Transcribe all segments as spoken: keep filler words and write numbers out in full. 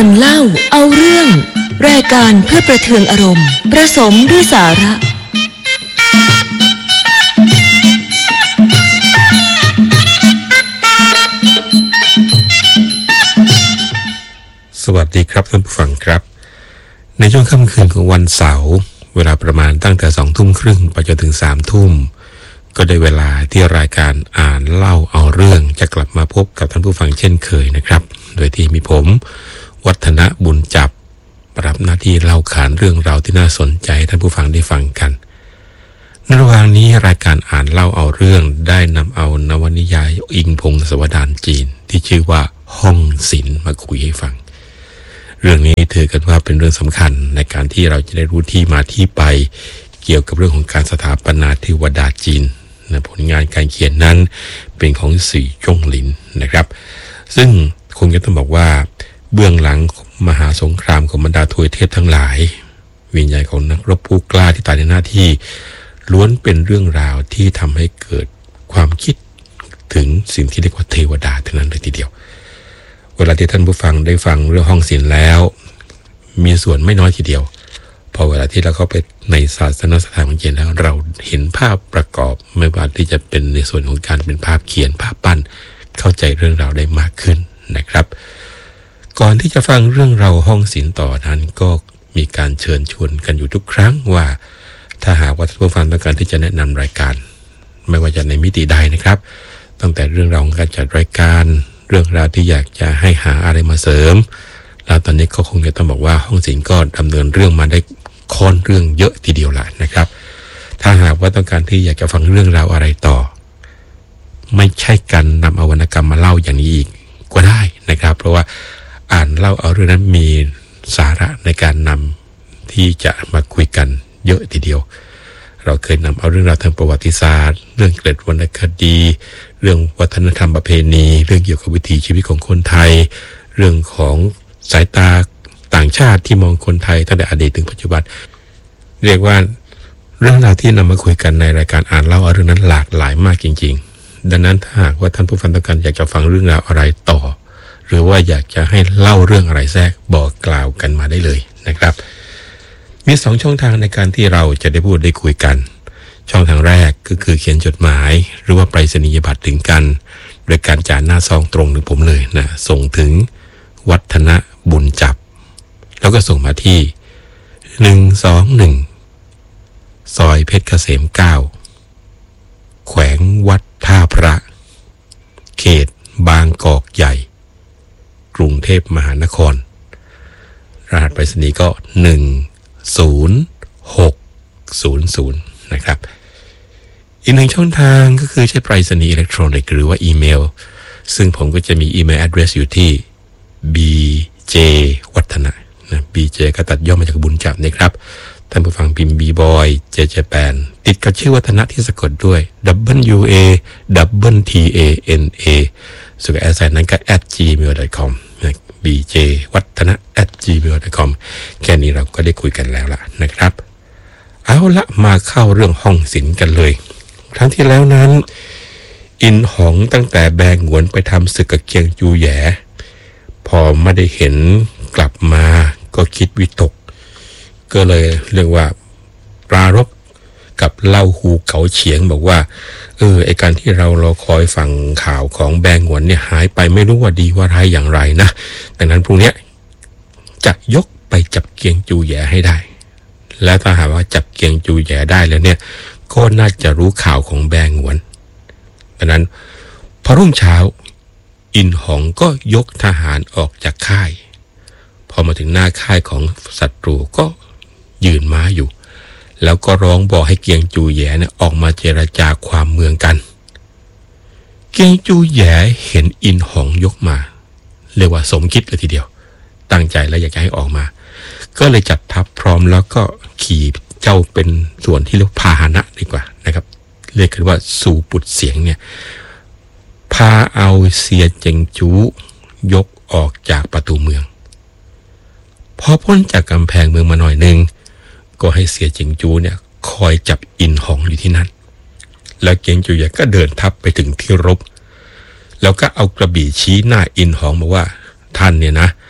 เล่าเอาเรื่องรายการเพื่อประเทืองอารมณ์ผสมด้วยสาระสวัสดีครับท่านผู้ฟังครับในช่วงค่ำคืนของวันเสาร์เวลาประมาณตั้งแต่สองทุ่มครึ่งไปจนถึงสามทุ่มก็ได้เวลาที่รายการอ่านเล่าเอาเรื่องจะกลับมาพบกับท่านผู้ฟังเช่นเคยนะครับโดยที่มีผมวัฒนบุญจับรับหน้าที่เล่าขานเรื่องราวที่น่าสนใจท่านผู้ฟังได้ฟังกันในระหว่างนี้รายการอ่านเล่าเอาเรื่องได้นำเอานวนิยายอิงพงศาวดารจีนที่ชื่อว่าห้องศิลป์มาคุยให้ฟังเรื่องนี้ถือกันว่าเป็นเรื่องสำคัญในการที่เราจะได้รู้ที่มาที่ไปเกี่ยวกับเรื่องของการสถาปนาเทวดาจีนนะผลงานการเขียนนั้นเป็นของสีจ้งหลินนะครับซึ่งคงจะต้องบอกว่าเบื้องหลังมหาสงครามของบรรดาทวยเทพทั้งหลายวิญญาณของนักรบผู้กล้าที่ตายในหน้าที่ล้วนเป็นเรื่องราวที่ทำให้เกิดความคิดถึงสิ่งที่เรียกว่าเทวดาทั้งนั้นเลยทีเดียวเวลาที่ท่านผู้ฟังได้ฟังเรื่องห้องศิลป์แล้วมีส่วนไม่น้อยทีเดียวพอเวลาที่เราเข้าไปในศาสนสถานของจีนแล้วเราเห็นภาพประกอบไม่ว่าที่จะเป็นในส่วนของการเป็นภาพเขียนภาพปั้นเข้าใจเรื่องราวได้มากขึ้นนะครับก่อนที่จะฟังเรื่องราวห้องศิลป์ต่อนั้นก็มีการเชิญชวนกันอยู่ทุกครั้งว่าถ้าหากว่าท่านผู้ฟังต้องการที่จะแนะนำรายการไม่ว่าจะในมิติใดนะครับตั้งแต่เรื่องราวของการจัดรายการเรื่องราวที่อยากจะให้หาอะไรมาเสริมแล้วตอนนี้ก็คงจะต้องบอกว่าห้องศิลป์ก็ดำเนินเรื่องมาได้ค่อนเรื่องเยอะทีเดียวแหละนะครับถ้าหากว่าต้องการที่อยากจะฟังเรื่องราวอะไรต่อไม่ใช่การนำเอาวรรณกรรมมาเล่าอย่างนี้อีกก็ได้นะครับเพราะว่าอ่านเล่าเอาเรื่องนั้นมีสาระในการนำที่จะมาคุยกันเยอะทีเดียวเราเคยนำเอาเรื่องราวทางประวัติศาสตร์เรื่องเกร็ดวรรณคดีเรื่องวัฒนธรรมประเพณีเรื่องเกี่ยวกับวิถีชีวิตของคนไทยเรื่องของสายตาต่างชาติที่มองคนไทยตั้งแต่อดีตถึงปัจจุบันเรียกว่าเรื่องราวที่นำมาคุยกันในรายการอ่านเล่าเอาเรื่องนั้นหลากหลายมากจริงๆดังนั้นถ้าหากว่าท่านผู้ฟังต้องการอยากจะฟังเรื่องราวอะไรต่อหรือว่าอยากจะให้เล่าเรื่องอะไรแทรกบอกกล่าวกันมาได้เลยนะครับมีสองช่องทางในการที่เราจะได้พูดได้คุยกันช่องทางแรกก็คือเขียนจดหมายหรือว่าไปรษณียบัตรถึงกันโดยการจ่ายหน้าซองตรงถึงผมเลยนะส่งถึงวัฒนบุญจับแล้วก็ส่งมาที่หนึ่งสองหนึ่งซอยเพชรเกษมเก้าแขวงวัดท่าพระเขตบางกอกใหญ่กรุงเทพมหานครรหัสไปรษณีย์ก็หนึ่งศูนย์หกศูนย์ศูนย์นะครับอีกหนึ่งช่องทางก็คือใช้ไปรษณีย์อิเล็กทรอนิกส์หรือว่าอีเมลซึ่งผมก็จะมีอีเมล address อยู่ที่ บี เจ วัฒนะนะ บี เจ ก็ตัดย่อมาจากบุญจับนะครับท่านผู้ฟังพิมพ์ B Boy เจ เจ แปน ติดกับชื่อวัฒนะที่สะกดด้วย W A W T A N A ส่วนแอสไซน์นั้นก็ at gmail dot com นะ บี เจ วัฒนะ at gmail dot com แค่นี้เราก็ได้คุยกันแล้วล่ะนะครับเอาละมาเข้าเรื่องห้องศิลป์กันเลยครั้งที่แล้วนั้นอินหงตั้งแต่แบงหวนไปทำศึกกับเกียงจูแหย่พอไม่ได้เห็นกลับมาก็คิดวิตกก็เลยเรียกว่าปรารภกับเล่าหูเก๋าเฉียงบอกว่าเออไอการที่เรารอคอยฟังข่าวของแบงหวนเนี่ยหายไปไม่รู้ว่าดีว่าร้ายอย่างไรนะดังนั้นพรุ่งนี้จะยกไปจับเกียงจูแหย่ให้ได้และถ้าหากว่าจับเกียงจูแหย่ได้แล้วเนี่ยก็น่าจะรู้ข่าวของแบงหวนดังนั้นพอรุ่งเช้าอินหงก็ยกทหารออกจากค่ายพอมาถึงหน้าค่ายของศัตรูก็ยืนม้าอยู่แล้วก็ร้องบอกให้เกียงจูแหย่เนี่ยออกมาเจรจาความเมืองกันเกียงจูแหย่เห็นอินหงยกมาเรียกว่าสมคิดเลยทีเดียวตั้งใจแล้วอยากจะให้ออกมาก็เลยจัดทัพพร้อมแล้วก็ขี่เจ้าเป็นส่วนที่เรียกพาหนะดีกว่านะครับเรียกกันว่าสู่ปุดเสียงเนี่ยพาเอาเสียเจิงจูยกออกจากประตูเมืองพอพ้นจากกำแพงเมืองมาหน่อยนึงก็ให้เสียเจิงจูเนี่ยคอยจับอินหงอยู่ที่นั่นแล้วเกียงจูใหญ่ก็เดินทัพไปถึงที่รบแล้วก็เอากระบี่ชี้หน้าอินหงบอกว่าท่านเนี่ยนะ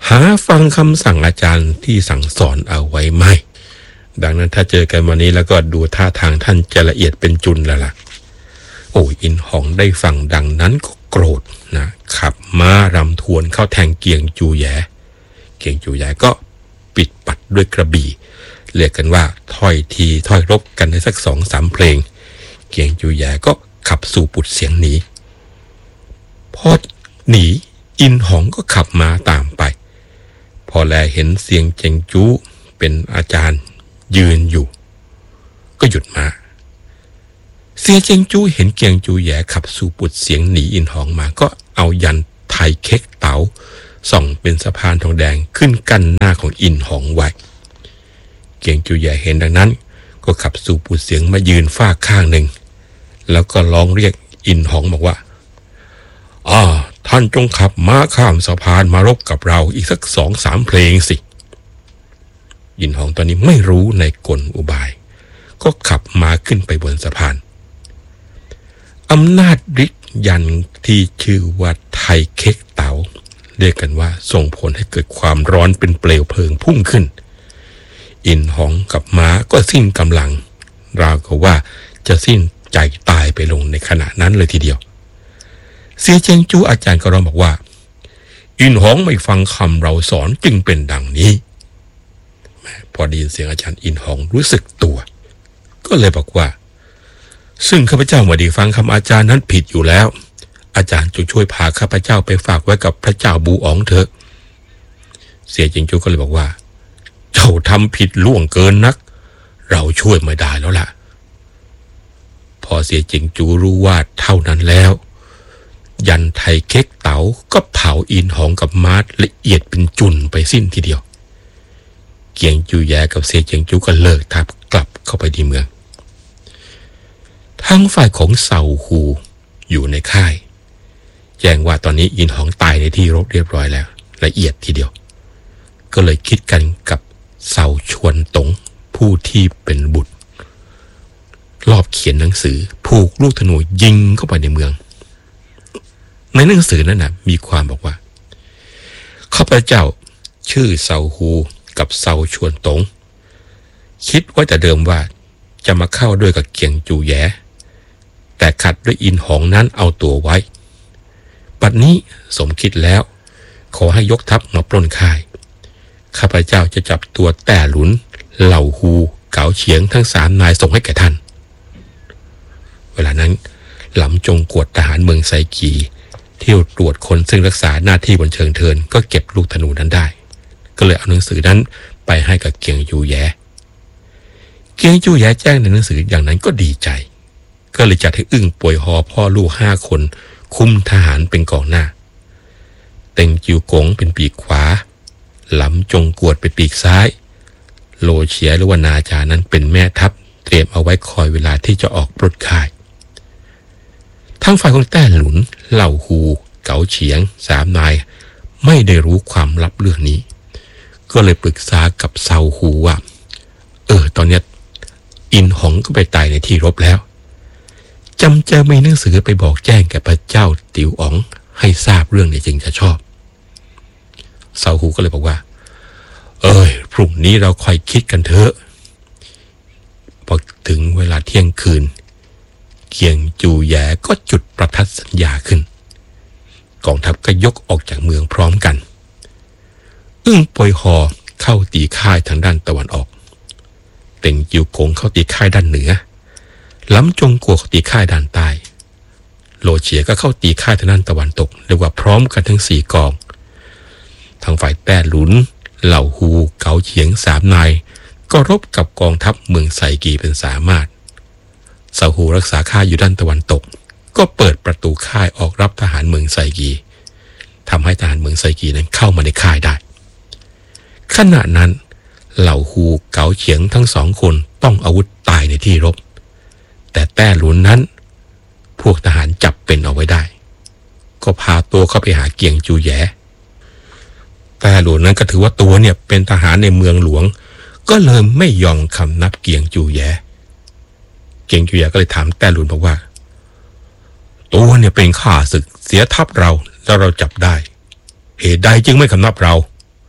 หาฟังคำสั่งอาจารย์ที่สั่งสอนเอาไว้ไหมดังนั้นถ้าเจอกันวันนี้แล้วก็ดูท่าทางท่านจะละเอียดเป็นจุนแล้วล่ะโอ้อินหองได้ฟังดังนั้นก็โกรธนะขับม้ารำทวนเข้าแทงเกียงจูแยเกียงจูแยก็ปิดปัดด้วยกระบี่เรียกกันว่าถ้อยทีถ้อยรบกันได้สักสองสามเพลงเกียงจูแยก็ขับสู่ปุดเสียงหนีพอหนีอินหองก็ขับมาตามไปพอแลเห็นเสียงเจงจูเป็นอาจารย์ยืนอยู่ก็หยุดมาเสียเจงจูเห็นเกียงจูแยขับสู่ปุดเสียงหนีอินหองมาก็เอายันไทยเค้กเต๋าส่องเป็นสะพานทองแดงขึ้นกั้นหน้าของอินหองไว้เกียงจูแยเห็นดังนั้นก็ขับสู่ปุดเสียงมายืนฝ้าข้างหนึ่งแล้วก็ร้องเรียกอินหองบอกว่าอ่าท่านจงขับม้าข้ามสะพานมารบกับเราอีกสักสองสามเพลงสิอินหองตอนนี้ไม่รู้ในกลอุบายก็ขับม้าขึ้นไปบนสะพานอำนาจฤทธิ์ยันที่ชื่อว่าไทยเค้กเต๋าเรียกกันว่าส่งผลให้เกิดความร้อนเป็นเปลวเพลิงพุ่งขึ้นอินหองกับม้าก็สิ้นกำลังราวกับว่าจะสิ้นใจตายไปลงในขณะนั้นเลยทีเดียวเสียเจงจูอาจารย์ก็ร้องบอกว่าอินหองไม่ฟังคำเราสอนจึงเป็นดังนี้พอได้ยินเสียงอาจารย์อินหองรู้สึกตัวก็เลยบอกว่าซึ่งข้าพเจ้าไม่ได้ฟังคำอาจารย์นั้นผิดอยู่แล้วอาจารย์จงช่วยพาข้าพเจ้าไปฝากไว้กับพระเจ้าบูอ๋องเถอะเสียเจงจูก็เลยบอกว่าเจ้าทำผิดล่วงเกินนักเราช่วยไม่ได้แล้วล่ะพอเสียเจงจูรู้ว่าเท่านั้นแล้วยันไทยเค้กเต๋าก็เผาอินหองกับมาร์ทละเอียดเป็นจุนไปสิ้นทีเดียวเกียงจูแยกับเสียเจียงจูก็เลิกทับกลับเข้าไปที่เมืองทั้งฝ่ายของเซาฮูอยู่ในค่ายแจ้งว่าตอนนี้อินหองตายในที่รบเรียบร้อยแล้วละเอียดทีเดียวก็เลยคิดกันกับเซาชวนตงผู้ที่เป็นบุตรรอบเขียนหนังสือผูกลูกธนูยิงเข้าไปในเมืองในหนังสือนั้นนะมีความบอกว่าข้าพเจ้าชื่อเซาฮูกับเซาชวนตงคิดว่าแต่เดิมว่าจะมาเข้าด้วยกับเกียงจูแยแต่ขัดด้วยอินหองนั้นเอาตัวไว้บัดนี้สมคิดแล้วขอให้ยกทัพมาปล้นค่ายข้าพเจ้าจะจับตัวแต่หลุนเหล่าฮูเก๋าเฉียงทั้งสามนายส่งให้แก่ท่านเวลานั้นหลำจงกวดทหารเมืองไซกีเที่ยวตรวจคนซึ่งรักษาหน้าที่บนเชิงเทินก็เก็บลูกธนูนั้นได้ก็เลยเอาหนังสือนั้นไปให้กับเกียงจูแยเกียงจูแยแจ้งในหนังสืออย่างนั้นก็ดีใจก็เลยจัดให้อึ้งป่วยหอพ่อลูกห้าคนคุมทหารเป็นกองหน้าเต็งจิวกงเป็นปีกขวาหลำจงกวดเป็นปีกซ้ายโลเฉียหรือว่านาจานั้นเป็นแม่ทัพเตรียมเอาไว้คอยเวลาที่จะออกปล้นค่ายทั้งฝ่ายของแต้หลุนเหล่าฮูเก๋าเฉียงสามนายไม่ได้รู้ความลับเรื่องนี้ก็เลยปรึกษากับเซาฮูว่าเออตอนนี้อินหองก็ไปตายในที่รบแล้วจำจะมีหนังสือไปบอกแจ้งแก่พระเจ้าติ๋วอ๋องให้ทราบเรื่องนี้จึงจะชอบเซาฮูก็เลยบอกว่าเอ้ยพรุ่งนี้เราค่อยคิดกันเถอะพอถึงเวลาเที่ยงคืนเกียงจูแยก็จุดประทัดสัญญาขึ้นกองทัพก็ยกออกจากเมืองพร้อมกันอึ้งปอยหอเข้าตีค่ายทางด้านตะวันออกเต็งจิวกงเข้าตีค่ายด้านเหนือล้ำจงกัวเข้าตีค่ายด้านใต้โลเฉียก็เข้าตีค่ายทางด้านตะวันตกเรียกว่าพร้อมกันทั้งสี่กองทางฝ่ายแต้หลุนเหล่าฮูเก๋าเฉียงสามนายก็รบกับกองทัพเมืองไซกีเป็นสามารถเซาฮูรักษาค่ายอยู่ด้านตะวันตกก็เปิดประตูค่ายออกรับทหารเมืองไซกีทำให้ทหารเมืองไซกีนั้นเข้ามาในค่ายได้ขณะนั้นเหล่าฮูเก๋าเฉียงทั้งสองคนต้องอาวุธตายในที่รบแต่แต้หลุนนั้นพวกทหารจับเป็นเอาไว้ได้ก็พาตัวเข้าไปหาเกียงจูแยแต่หลวงนั้นก็ถือว่าตัวเนี่ยเป็นทหารในเมืองหลวงก็เลยไม่ยอมคำนับเกียงจูแยเกียงจูแยก็เลยถามแต่หลวงบอกว่าตัวเนี่ยเป็นข้าศึกเสียทัพเราแล้วเราจับได้เหตุใดจึงไม่คำนับเรา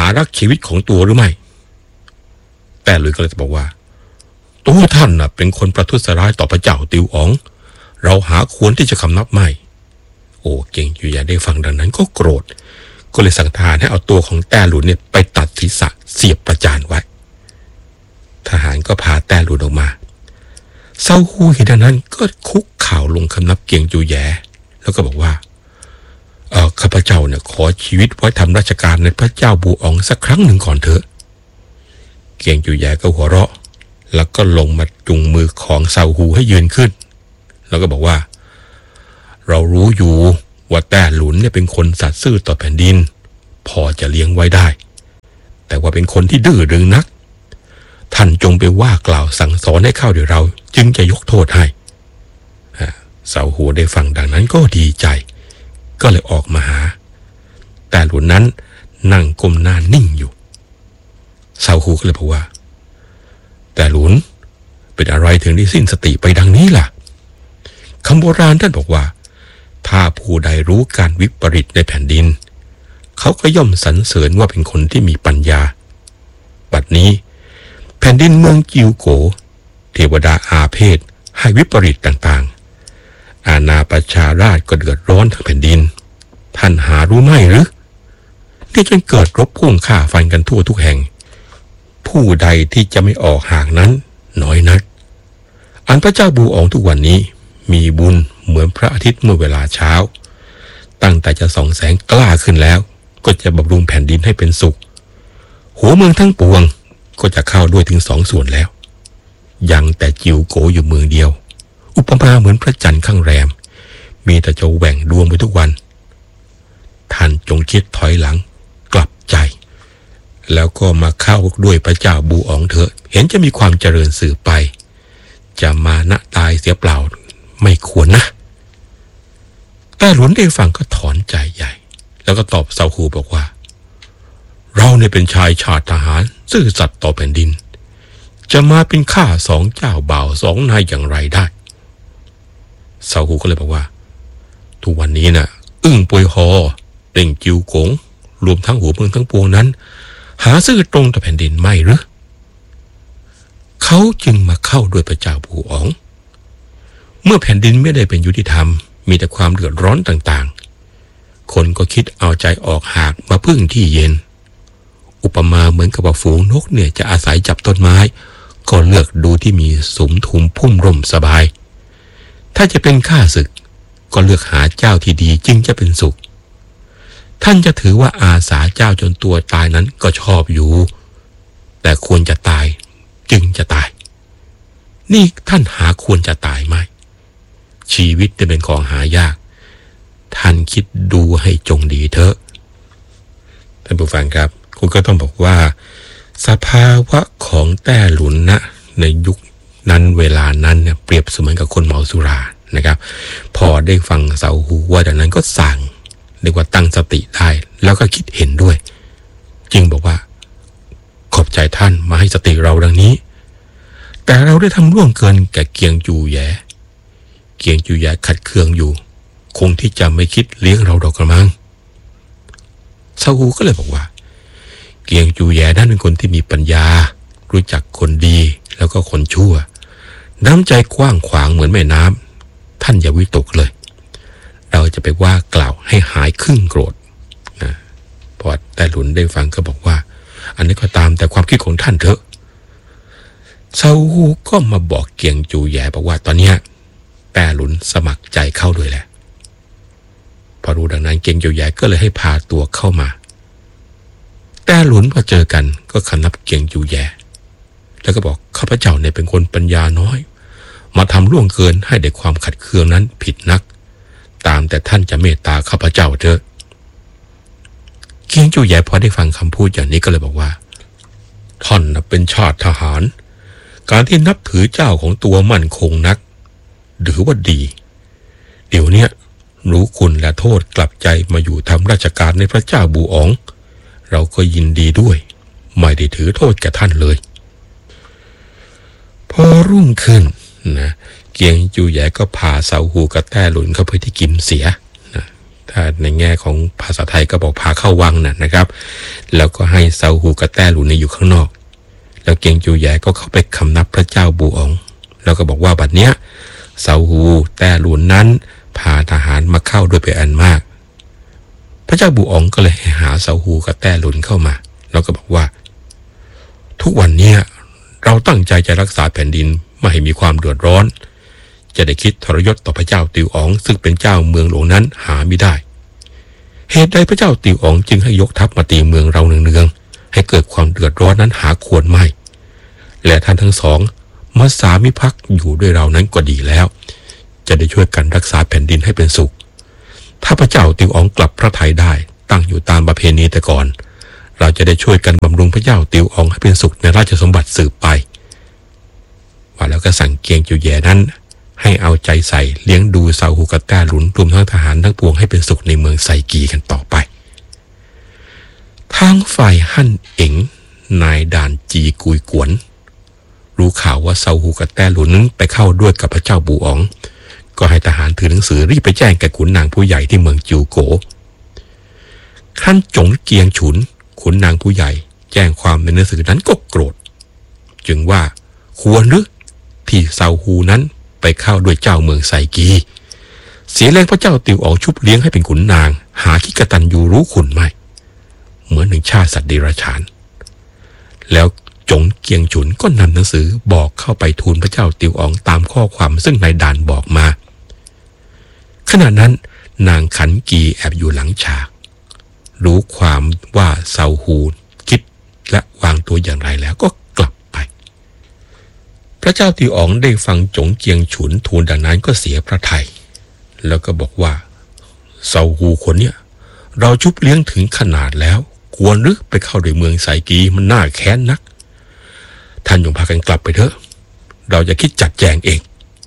รักชีวิตของตัวหรือไม่แต่หลุยก็เลยบอกว่าตัวท่านน่ะเป็นคนประทุษร้ายต่อพระเจ้าติวอ๋องเราหาควรที่จะคำนับไม่โอ้เก่งอยู่อย่าได้ฟังดังนั้นก็โกรธก็เลยสั่งทหารให้เอาตัวของแต้หลุนเนี่ยไปตัดศีรษะเสียบประจานไว้ทหารก็พาแต้หลุนออกมาเซาฮูเห็นดังนั้นก็คุกเข่าลงคำนับเกียงจูแย่แล้วก็บอกว่าเออข้าพเจ้าเนี่ยขอชีวิตไว้ทำราชการในพระเจ้าบูอ๋องสักครั้งหนึ่งก่อนเถอะเกียงจูแย่ก็หัวเราะแล้วก็ลงมาจุงมือของเซาฮูให้ยืนขึ้นแล้วก็บอกว่าเรารู้อยู่ว่าแต้หลุนเนี่ยเป็นคนสัตย์ซื่อต่อแผ่นดินพอจะเลี้ยงไว้ได้แต่ว่าเป็นคนที่ดื้อดึงนักท่านจงไปว่ากล่าวสั่งสอนให้เข้าเดี๋ยวเราจึงจะยกโทษให้เซาฮูได้ฟังดังนั้นก็ดีใจก็เลยออกมาหาแต่หลุนนั้นนั่งก้มหน้านิ่งอยู่เซาฮูก็เลยบอกว่าแต่หลุนเป็นอะไรถึงได้สิ้นสติไปดังนี้ล่ะคำโบราณท่านบอกว่าถ้าผู้ใดรู้การวิปริตในแผ่นดินเขาก็ย่อมสรรเสริญว่าเป็นคนที่มีปัญญาบัดนี้แผ่นดินเมืองจิวโกเทวดาอาเพศให้วิปริตต่างๆอาณาประชาราชก็เดือดร้อนทั้งแผ่นดินท่านหารู้ไหมหรือที่จนเกิดรบพุ่งฆ่าฟันกันทั่วทุกแห่งผู้ใดที่จะไม่ออกห่างนั้นน้อยนักอันพระเจ้าบูอ๋องทุกวันนี้มีบุญเหมือนพระอาทิตย์เมื่อเวลาเช้าตั้งแต่จะส่องแสงกล้าขึ้นแล้วก็จะบำรุงแผ่นดินให้เป็นสุขหัวเมืองทั้งปวงก็จะเข้าด้วยถึงสองส่วนแล้วยังแต่จิวโกอยู่เมืองเดียวอุปมาเหมือนพระจันทร์ข้างแรมมีแต่จะแหว่งดวงไปทุกวันท่านจงคิดถอยหลังกลับใจแล้วก็มาเข้าด้วยพระเจ้าบูอ๋องเถอะเห็นจะมีความเจริญสืบไปจะมานะตายเสียเปล่าไม่ควรนะแต่หลวงได้ฟังก็ถอนใจใหญ่แล้วก็ตอบเซาฮูบอกว่าเราเนี่ยเป็นชายชาติทหารซื่อสัตย์ต่อแผ่นดินจะมาเป็นข้าสองเจ้าบ่าวสองนายอย่างไรได้เซาฮูก็เลยบอกว่าทุกวันนี้น่ะอึ้งปวยฮอเต่งจิวกงรวมทั้งหัวเมืองทั้งปวงนั้นหาซื่อตรงต่อแผ่นดินไม่หรือเขาจึงมาเข้าด้วยพระเจ้าบูอ๋องเมื่อแผ่นดินไม่ได้เป็นยุติธรรมมีแต่ความเดือดร้อนต่างๆคนก็คิดเอาใจออกหากมาพึ่งที่เย็นอุปมาเหมือนกับว่าฝูงนกเนี่ยจะอาศัยจับต้นไม้ก็เลือกดูที่มีสุมทุมพุ่มร่มสบายถ้าจะเป็นข้าศึกก็เลือกหาเจ้าที่ดีจึงจะเป็นสุขท่านจะถือว่าอาสาเจ้าจนตัวตายนั้นก็ชอบอยู่แต่ควรจะตายจึงจะตายนี่ท่านหาควรจะตายไหมชีวิตจะเป็นของหายากท่านคิดดูให้จงดีเถอะท่านผู้ฟังครับคุณก็ต้องบอกว่าสภาวะของแต้หลุนนะในยุคนั้นเวลานั้นเนี่ยเปรียบเสมือนกับคนเมาสุรานะครับพอได้ฟังเซาฮูว่าดังนั้นก็สั่งเรียกว่าตั้งสติได้แล้วก็คิดเห็นด้วยจึงบอกว่าขอบใจท่านมาให้สติเราดังนี้แต่เราได้ทำร่วงเกินแก่เกียงจูแย่เกียงจูแย่ขัดเคืองอยู่คงที่จะไม่คิดเลี้ยงเราดอกกระมังเซาฮูก็เลยบอกว่าเกียงจูแย่นั้นเป็นคนที่มีปัญญารู้จักคนดีแล้วก็คนชั่วน้ำใจกว้างขวางเหมือนแม่น้ำท่านอย่าวิตกเลยเราจะไปว่ากล่าวให้หายครึ่งโกรธนะพอแต่หลุนได้ฟังก็บอกว่าอันนี้ก็ตามแต่ความคิดของท่านเถอะเซาฮูก็มาบอกเกียงจูแย่บอกว่าตอนนี้แต่หลุนสมัครใจเข้าด้วยแหละพอรู้ดังนั้นเกียงจูแย่ก็เลยให้พาตัวเข้ามาแต่หลุนพอเจอกันก็คำนับเกียงจูแย่แล้วก็บอกข้าพเจ้าเนี่ยเป็นคนปัญญาน้อยมาทำล่วงเกินให้เด็กความขัดเคืองนั้นผิดนักตามแต่ท่านจะเมตตาข้าพเจ้าเถอะเกียงจูแย่พอได้ฟังคำพูดอย่างนี้ก็เลยบอกว่าท่านเป็นชาติทหารการที่นับถือเจ้าของตัวมั่นคงนักหรือว่าดีเดี๋ยวนี้รู้คุณและโทษกลับใจมาอยู่ทำราชการในพระเจ้าบูอ๋องเราก็ยินดีด้วยไม่ได้ถือโทษแก่ท่านเลยพอรุ่งขึ้นนะเกียงจูแย่ก็พาเซาฮูกับแต้หลุนเข้าไปที่กิมเสียนะถ้าในแง่ของภาษาไทยก็บอกพาเข้าวังน่ะนะครับแล้วก็ให้เซาฮูกับแต้หลุนอยู่ข้างนอกแล้วเกียงจูแยก็เข้าไปคำนับพระเจ้าบูอ๋องแล้วก็บอกว่าบัดเนี้ยเซาฮูแต้หลุนนั้นพาทหารมาเข้าด้วยเป็นอันมากพระเจ้าบูอ๋องก็เลยหาเซาฮูกับแต้หลุนเข้ามาแล้วก็บอกว่าทุกวันนี้เราตั้งใจจะรักษาแผ่นดินไม่ให้มีความเดือดร้อนจะได้คิดทรยศต่อพระเจ้าติวอ๋องซึ่งเป็นเจ้าเมืองหลวงนั้นหาไม่ได้เหตุใดพระเจ้าติวอ๋องจึงให้ยกทัพมาตีเมืองเราเนืองๆให้เกิดความเดือดร้อนนั้นหาควรไม่และท่านทั้งสองมาสามิภักดิ์อยู่ด้วยเรานั้นก็ดีแล้วจะได้ช่วยกันรักษาแผ่นดินให้เป็นสุขถ้าพระเจ้าติวอ๋องกลับพระทัยได้ตั้งอยู่ตามประเพณีแต่ก่อนเราจะได้ช่วยกันบำรุงพระเจ้าติวอ๋องให้เป็นสุขในราชสมบัติสืบไปว่าแล้วก็สั่งเกียงจูแยนั้นให้เอาใจใส่เลี้ยงดูเซาฮูกับแต้หลุนรวมทั้งทหารทั้งปวงให้เป็นสุขในเมืองไซกีกันต่อไปทางฝ่ายฮั่นเอ๋งนายด่านจีกุยกวนรู้ข่าวว่าเซาฮูกับแต้หลุนนั้นไปเข้าด้วยกับพระเจ้าบูอ๋องก็ให้ทหารถือหนังสือรีบไปแจ้งแก่ขุนนางผู้ใหญ่ที่เมืองจิวโกขั้นจงเกียงฉุนขุนนางผู้ใหญ่แจ้งความในหนังสือนั้นก็โกรธจึงว่าควรหรือที่เซาฮูนั้นไปเข้าด้วยเจ้าเมืองไซกีเสียแรงพระเจ้าติวอ๋องชุบเลี้ยงให้เป็นขุนนางหาคิดกตัญญูรู้คุณไม่เหมือนหนึ่งชาติสัตว์เดรัจฉานแล้วจงเกียงฉุนก็นำหนังสือบอกเข้าไปทูลพระเจ้าติวอ๋องตามข้อความซึ่งนายด่านบอกมาขณะนั้นนางขันกีแอบอยู่หลังฉากรู้ความว่าเซาฮูคิดและวางตัวอย่างไรแล้วก็กลับไปพระเจ้าติวอ๋องได้ฟังจงเกียงฉุนทูลดังนั้นก็เสียพระทัยแล้วก็บอกว่าเซาฮูคนเนี้ยเราชุบเลี้ยงถึงขนาดแล้วควรหรือไปเข้าในเมืองไซกีมันน่าแค้นนักท่านจงพากันกลับไปเถอะเราจะคิดจัดแจงเอง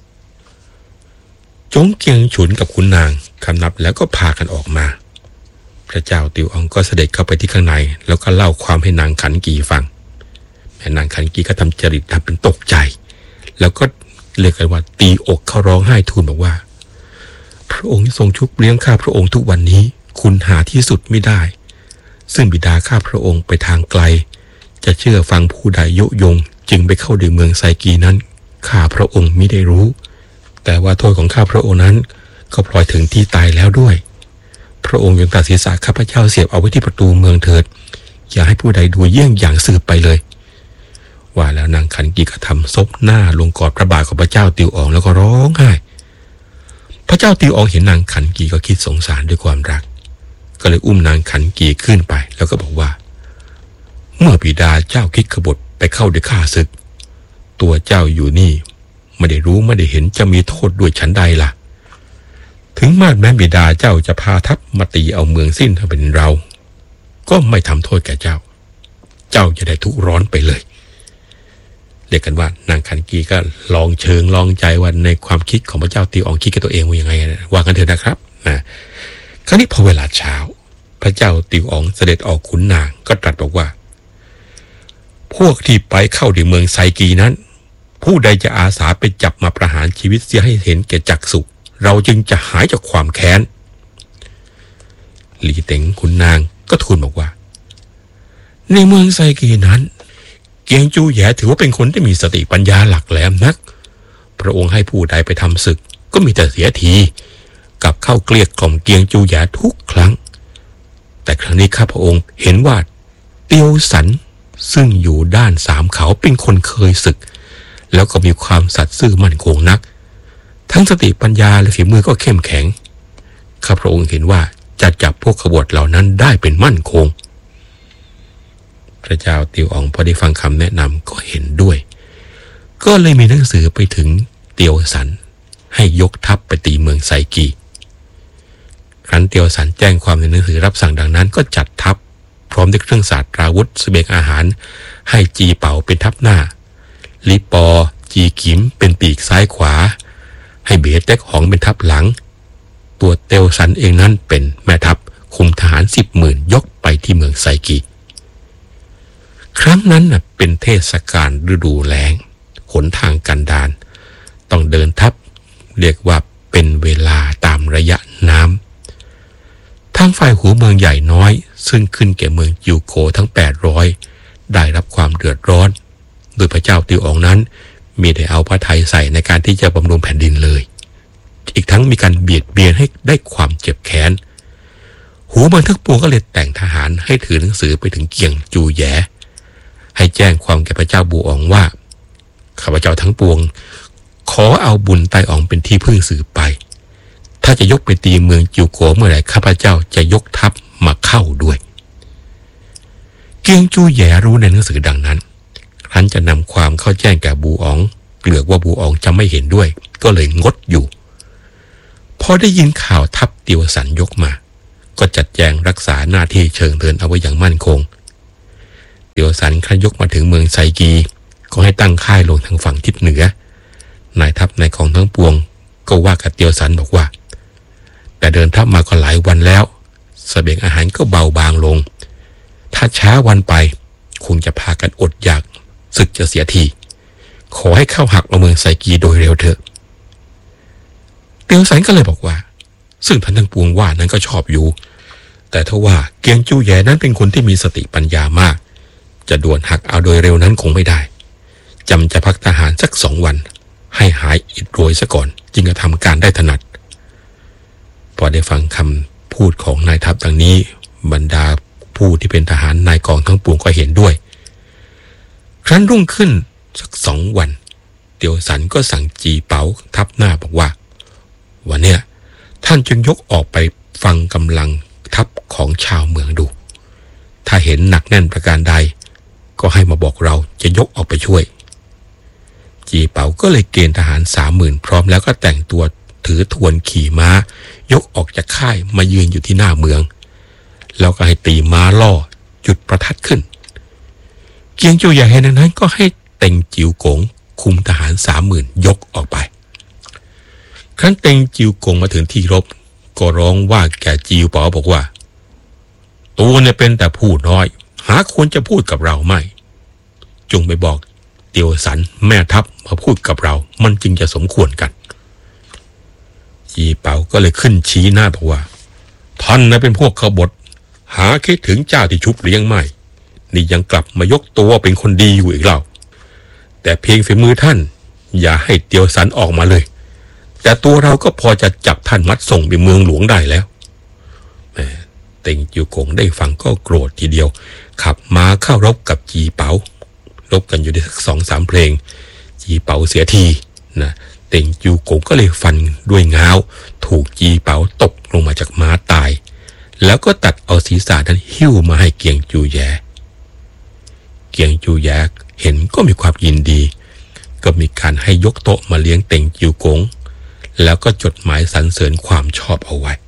จงเกียงฉุนกับขุนนางคำนับแล้วก็พากันออกมาพระเจ้าติวอ๋องก็เสด็จเข้าไปที่ข้างในแล้วก็เล่าความให้นางขันกีฟังแม่นางขันกีก็ทำจริตทำเป็นตกใจแล้วก็เรียกกันว่าตีอกเขาร้องไห้ทูลบอกว่าพระองค์ทรงชุบเลี้ยงข้าพระองค์ทุกวันนี้คุณหาที่สุดไม่ได้ซึ่งบิดาข้าพระองค์ไปทางไกลจะเชื่อฟังผู้ใดยุยงจึงไปเข้าในเมืองไซกีนั้นข้าพระองค์มิได้รู้แต่ว่าโทษของข้าพระองค์นั้นก็ปล่อยถึงที่ตายแล้วด้วยพระองค์ยังตัดศีรษะข้าพเจ้าเสียบเอาไว้ที่ประตูเมืองเถิดอย่าให้ผู้ใดดูเยี่ยงอย่างสืบไปเลยว่าแล้วนางขันกีก็ทำซบหน้าลงกอดพระบาทของพระเจ้าติวอ๋องแล้วก็ร้องไห้พระเจ้าติวอ๋องเห็นนางขันกีก็คิดสงสารด้วยความรักก็เลยอุ้มนางขันกีขึ้นไปแล้วก็บอกว่าเมื่อบิดาเจ้าคิดขบฏไปเข้าด้วยข้าศึกตัวเจ้าอยู่นี่ไม่ได้รู้ไม่ได้เห็นจะมีโทษด้วยฉันใดล่ะถึงมาดแม้บิดาเจ้าจะพาทัพมาตีเอาเมืองสิ้นถ้าเป็นเราก็ไม่ทำโทษแก่เจ้าเจ้าจะได้ทุกข์ร้อนไปเลยเรียกกันว่านางขันกีก็ลองเชิงลองใจว่าในความคิดของพระเจ้าติวอ๋องคิดกับตัวเองว่ายังไงว่ากันเถอะนะครับนะคราวนี้พอเวลาเช้าพระเจ้าติวอ๋องเสด็จออกขุนนางก็ตรัสบอกว่าพวกที่ไปเข้าในเมืองไซกีนั้นผู้ใดจะอาสาไปจับมาประหารชีวิตเสียให้เห็นแก่จักษุเราจึงจะหายจากความแค้นหลีเต็งขุนนางก็ทูลบอกว่าในเมืองไซกีนั้นเกียงจูแยถือว่าเป็นคนที่มีสติปัญญาหลักแหลมนักพระองค์ให้ผู้ใดไปทำศึกก็มีแต่เสียทีกับเข้าเกลี้ยกล่อมเกียงจูแยทุกครั้งแต่ครั้งนี้ข้าพระองค์เห็นว่าเตียวสันซึ่งอยู่ด้านสามเขาเป็นคนเคยศึกแล้วก็มีความสัตย์ซื่อมั่นคงนักทั้งสติปัญญาและฝีมือก็เข้มแข็งข้าพระองค์เห็นว่าจะจับพวกขบฏเหล่านั้นได้เป็นมั่นคงพระเจ้าติวอ๋องพอได้ฟังคำแนะนำก็เห็นด้วยก็เลยมีหนังสือไปถึงเตียวสันให้ยกทัพไปตีเมืองไซกีครั้นเตียวสันแจ้งความในหนังสือรับสั่งดังนั้นก็จัดทัพพร้อมด้วยเครื่องศาสตราวุธเสบียงอาหารให้จีเป่าเป็นทัพหน้าลิปอจีกิมเป็นปีกซ้ายขวาให้เบเต็กหองเป็นทัพหลังตัวเตียวสันเองนั้นเป็นแม่ทัพคุมทหารสิบหมื่นยกไปที่เมืองไซกีครั้งนั้นเป็นเทศกาลฤดูแล้งหนทางกันดารต้องเดินทัพเรียกว่าเป็นเวลาตามระยะน้ทางฝ่ายหัวเมืองใหญ่น้อยซึ่งขึ้นแก่เมืองจิวโกทั้งแปดร้อยได้รับความเดือดร้อนโดยพระเจ้าติวอ๋องนั้นมีได้เอาพระทัยใส่ในการที่จะบำรุงแผ่นดินเลยอีกทั้งมีการเบียดเบียนให้ได้ความเจ็บแค้นหัวเมืองทั้งปวงก็เลยแต่งทหารให้ถือหนังสือไปถึงเกียงจูแยให้แจ้งความแก่พระเจ้าบูอ๋องว่าข้าพเจ้าทั้งปวงขอเอาบุญไต้อ๋องเป็นที่พึ่งสืบไปถ้าจะยกไปตีเมืองจิวโกเมื่อไหร่ข้าพเจ้าจะยกทัพมาเข้าด้วยเกียงจูแยรู้ในหนังสือดังนั้นครั้นจะนำความเข้าแจ้งแก่บูอ๋องเกลือกว่าบูอ๋องจะไม่เห็นด้วยก็เลยงดอยู่พอได้ยินข่าวทัพเตียวสันยกมาก็จัดแจงรักษาหน้าที่เชิงเดินเอาไว้อย่างมั่นคงเตียวสันครั้นยกมาถึงเมืองไซกีก็ให้ตั้งค่ายลงทางฝั่งทิศเหนือนายทัพนายกองทั้งปวงก็ว่ากับเตียวสันบอกว่าแต่เดินทัพมาก็หลายวันแล้วเสบียงอาหารก็เบาบางลงถ้าช้าวันไปคงจะพากันอดอยากศึกจะเสียทีขอให้เข้าหักมาเมืองไซกีโดยเร็วเถอะเตียวสันก็เลยบอกว่าซึ่งท่านทั้งปวงว่านั้นก็ชอบอยู่แต่ถ้าว่าเกียงจูแยนั้นเป็นคนที่มีสติปัญญามากจะด่วนหักเอาโดยเร็วนั้นคงไม่ได้จำจะพักทหารสักสองวันให้หายอิดโรยซะก่อนจึงจะทำการได้ถนัดพอได้ฟังคำพูดของนายทัพดังนี้บรรดาผู้ที่เป็นทหารนายกองทั้งปวงก็เห็นด้วยครั้นรุ่งขึ้นสักสองวันเตียวสันก็สั่งจีเปาทัพหน้าบอกว่าวันเนี้ยท่านจึงยกออกไปฟังกำลังทัพของชาวเมืองดูถ้าเห็นหนักแน่นประการใดก็ให้มาบอกเราจะยกออกไปช่วยจีเปาก็เลยเกณฑ์ทหารสามหมื่นพร้อมแล้วก็แต่งตัวถือทวนขี่ม้ายกออกจากค่ายมายืนอยู่ที่หน้าเมืองแล้วก็ให้ตีม้าล่อจุดประทัดขึ้นเกียงจูใหญ่แห่งนั้นก็ให้เต็งจิวกงคุมทหารสามหมื่นยกออกไปครั้นเต็งจิวกงมาถึงที่รบก็ร้องว่าแก่จิวเปาบอกว่าตัวเนี่ยเป็นแต่ผู้น้อยหาควรจะพูดกับเราไม่จงไปบอกเตียวสันแม่ทัพมาพูดกับเรามันจึงจะสมควรกันจีเปาก็เลยขึ้นชี้หน้าบอกว่าท่านนะเป็นพวกขบฏหาคิดถึงเจ้าที่ชุบเลี้ยงไม่นี่ยังกลับมายกตัวเป็นคนดีอยู่อีกแล้วแต่เพียงฝีมือท่านอย่าให้เตียวสันออกมาเลยแต่ตัวเราก็พอจะจับท่านมัดส่งไปเมืองหลวงได้แล้วแหมเต็งจิวกงได้ฟังก็โกรธทีเดียวขับม้าเข้ารบกับจีเปารบกันอยู่ได้สักสองสามเพลงจีเปาเสียทีนะเต็งจิวกงก็เลยฟันด้วยง้าวถูกจีเปาตกลงมาจากม้าตายแล้วก็ตัดเอาศีรษะนั้นหิ้วมาให้เกียงจูแยเกียงจูแยเห็นก็มีความยินดีก็มีการให้ยกโต๊ะมาเลี้ยงเต็งจิวกงแล้วก็จดหมายสรรเสริญความชอบเอาไว้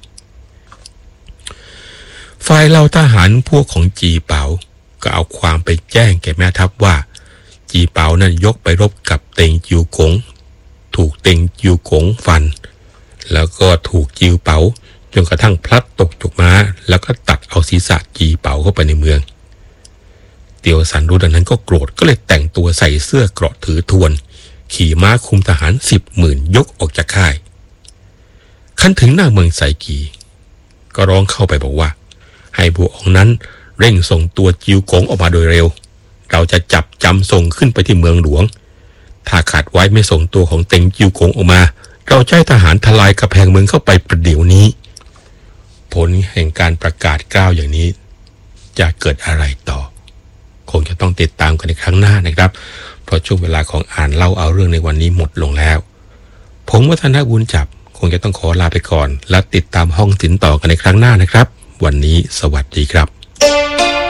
ฝ่ายเหล่าทหารพวกของจีเปาก็เอาความไปแจ้งแก่แม่ทัพว่าจีเปานั้นยกไปรบกับเต็งจิวกงถูกเต็งจิวกงฟันแล้วก็ถูกจิวเปาจนกระทั่งพลัดตกจากม้าแล้วก็ตัดเอาศีรษะจีเปาเข้าไปในเมืองเตียวสันรู้ดังนั้นก็โกรธก็เลยแต่งตัวใส่เสื้อเกราะถือทวนขี่ม้าคุมทหารสิบหมื่นยกออกจากค่ายขั้นถึงหน้าเมืองไซกีก็ร้องเข้าไปบอกว่าให้บูอ๋องนั้นเร่งส่งตัวจิวกงออกมาโดยเร็วเราจะจับจำส่งขึ้นไปที่เมืองหลวงถ้าขาดไว้ไม่ส่งตัวของเต็งจิวกงออกมาเราจะให้ทหารทลายกระแพงเมืองเข้าไปประเดี๋ยวนี้ผลแห่งการประกาศกล้าวอย่างนี้จะเกิดอะไรต่อคงจะต้องติดตามกันในครั้งหน้านะครับเพราะช่วงเวลาของอ่านเล่าเอาเรื่องในวันนี้หมดลงแล้วผมวัฒนบุญจับคงจะต้องขอลาไปก่อนและติดตามห้องศิลป์ต่อกันในครั้งหน้านะครับวันนี้สวัสดีครับ